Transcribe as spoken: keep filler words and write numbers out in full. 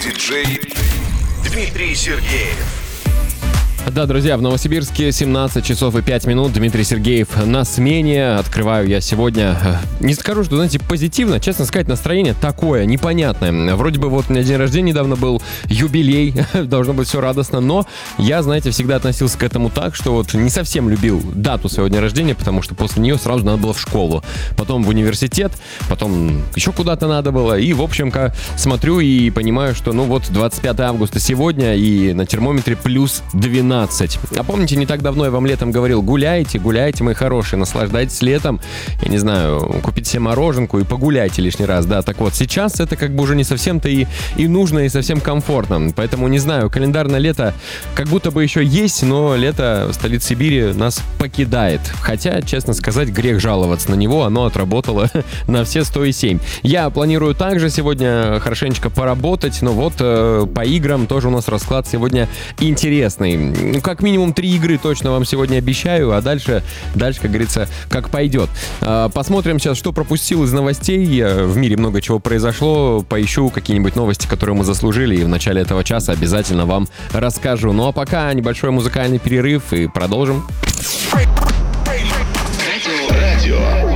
диджей Дмитрий Сергеев. Да, друзья, в Новосибирске семнадцать часов и пять минут. Дмитрий Сергеев на смене. Открываю я сегодня, не скажу, что, знаете, позитивно. Честно сказать, настроение такое, непонятное. Вроде бы вот у меня день рождения недавно был, юбилей, должно быть все радостно. Но я, знаете, всегда относился к этому так, что вот не совсем любил дату своего дня рождения, потому что после нее сразу надо было в школу. Потом в университет, потом еще куда-то надо было. И, в общем-ка, смотрю и понимаю, что, ну вот, двадцать пятого августа сегодня, и на термометре плюс двенадцать. А помните, не так давно я вам летом говорил: гуляйте, гуляйте, мои хорошие, наслаждайтесь летом. Я не знаю, купите себе мороженку и погуляйте лишний раз, да. Так вот, сейчас это как бы уже не совсем-то и, и нужно, и совсем комфортно. Поэтому, не знаю, календарное лето как будто бы еще есть, но лето в столице Сибири нас покидает. Хотя, честно сказать, грех жаловаться на него, оно отработало на все сто семь. Я планирую также сегодня хорошенечко поработать, но вот э, по играм тоже у нас расклад сегодня интересный. Ну, как минимум три игры точно вам сегодня обещаю, а дальше, дальше, как говорится, как пойдет. Посмотрим сейчас, что пропустил из новостей. В мире много чего произошло. Поищу какие-нибудь новости, которые мы заслужили, и в начале этого часа обязательно вам расскажу. Ну а пока небольшой музыкальный перерыв и продолжим. Радио